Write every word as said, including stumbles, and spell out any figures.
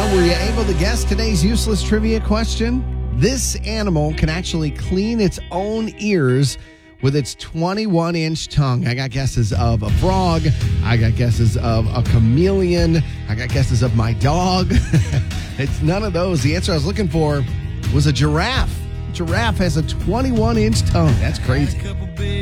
were you able to guess today's useless trivia question? This animal can actually clean its own ears with its twenty-one inch tongue. I got guesses of a frog. I got guesses of a chameleon. I got guesses of my dog. It's none of those. The answer I was looking for was a giraffe. Giraffe has a twenty-one inch tongue. That's crazy.